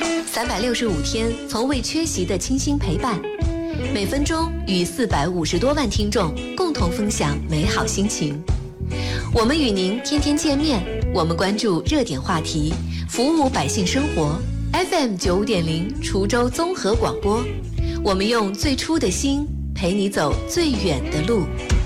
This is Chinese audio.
365天从未缺席的倾心陪伴，每分钟与450多万听众共同分享美好心情。我们与您天天见面，我们关注热点话题，服务百姓生活。FM 95.0滁州综合广播，我们用最初的心陪你走最远的路。